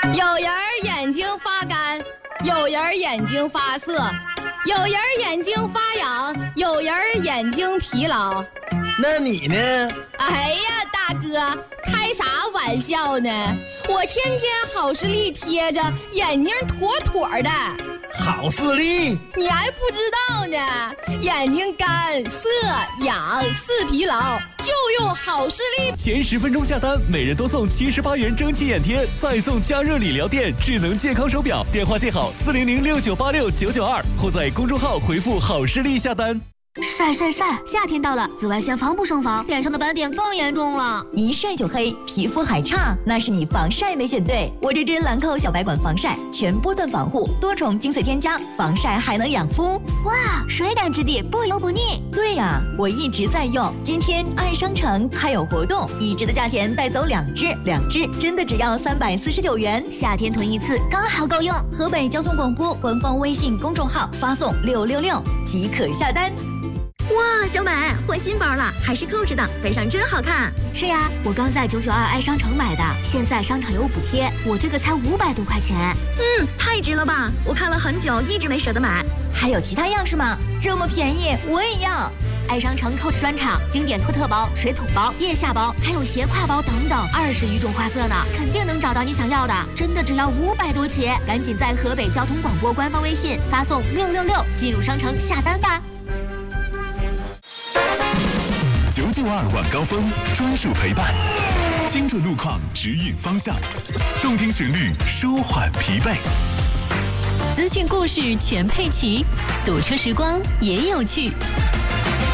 有人眼睛发干，有人眼睛发涩，有人眼睛发痒，有人眼睛疲劳。 那你呢？ 哎呀，大哥，开啥玩笑呢？我天天好视力贴着，眼睛妥妥的。 好视力？ 你还不知道呢？眼睛干涩痒视疲劳，就用好视力。 前10分钟下单，每人多送78元蒸汽眼贴，再送加热理疗垫智能健康手表。电话记好40069869992，或在公众号回复好视力下单。 晒晒晒！夏天到了，紫外线防不胜防，脸上的斑点更严重了。 一晒就黑，皮肤还差，那是你防晒没选对。我这支兰蔻小白管防晒，全波段防护，多重精粹添加，防晒还能养肤。 哇，水感质地，不油不腻。 对呀，我一直在用。今天爱商城还有活动，1支的价钱带走2支，2支真的只要349元。 夏天囤一次刚好够用。 河北交通广播官方微信公众号发送666即可下单。哇，小美换新包了，还是扣着的，背上真好看。 是呀，我刚在992爱商城买的，现在商场有补贴，我这个才500多块钱。 太值了吧！我看了很久，一直没舍得买。还有其他样式吗？这么便宜，我也要。 爱商城 Coach 专场，经典托特包、水桶包、腋下包，还有斜挎包等等，20余种花色呢，肯定能找到你想要的。真的只要500多起，赶紧在河北交通广播官方微信发送666进入商城下单吧。 992晚高峰专属陪伴，精准路况指引方向，动听旋律舒缓疲惫， 资讯故事全配齐，堵车时光也有趣。